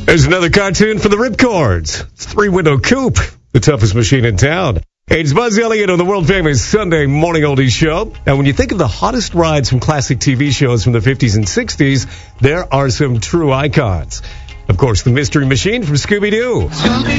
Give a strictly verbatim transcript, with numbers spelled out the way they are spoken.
There's another cartoon for the Ripcords. It's Three-Window Coupe, the toughest machine in town. Hey, it's Buzz Elliott on the world-famous Sunday Morning Oldies Show. And when you think of the hottest rides from classic T V shows from the fifties and sixties, there are some true icons. Of course, the Mystery Machine from Scooby-Doo. Scooby-Doo.